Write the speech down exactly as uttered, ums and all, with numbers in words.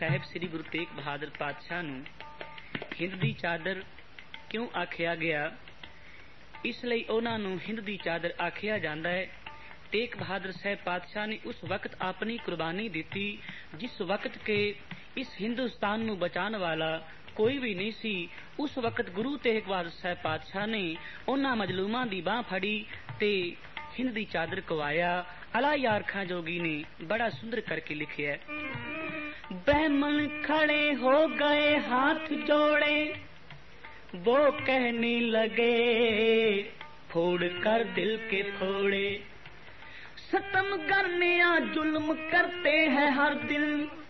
ਸਾਹਿਬ ਸ੍ਰੀ ਗੁਰੂ ਤੇਗ ਬਹਾਦਰ ਪਾਤਸ਼ਾਹ ਨੂੰ ਹਿੰਦ ਦੀ ਚਾਦਰ ਕਿਉਂ ਆਖਿਆ ਗਿਆ? ਇਸ ਲਈ ਉਹਨਾਂ ਨੂੰ ਹਿੰਦ ਦੀ ਚਾਦਰ ਆਖਿਆ ਜਾਂਦਾ ਹੈ। ਤੇਗ ਬਹਾਦਰ ਸਾਹਿਬ ਪਾਤਸ਼ਾਹ ਨੇ ਉਸ ਵਕਤ ਆਪਣੀ ਕੁਰਬਾਨੀ ਦਿੱਤੀ ਜਿਸ ਵਕਤ ਕੇ ਇਸ ਹਿੰਦੁਸਤਾਨ ਨੂੰ ਬਚਾਉਣ ਵਾਲਾ ਕੋਈ ਵੀ ਨਹੀਂ ਸੀ। ਉਸ ਵਕਤ ਗੁਰੂ ਤੇਗ ਬਹਾਦਰ ਸਾਹਿਬ ਪਾਤਸ਼ਾਹ ਨੇ ਉਹਨਾਂ ਮਜਲੂਮਾਂ ਦੀ ਬਾਂਹ ਫੜੀ ਤੇ ਹਿੰਦ ਦੀ ਚਾਦਰ ਕਵਾਇਆ। ਅਲਾ ਯਾਰ ਖਾਂ ਜੋਗੀ ਨੇ ਬੜਾ ਸੁੰਦਰ ਕਰਕੇ ਲਿਖਿਆ, ਬਹਿਮਨ ਖੜੇ ਹੋ ਗਏ हाथ जोड़े, वो कहने लगे फोड़ कर दिल के फोड़े, सितम करने जुल्म करते हैं हर दिन,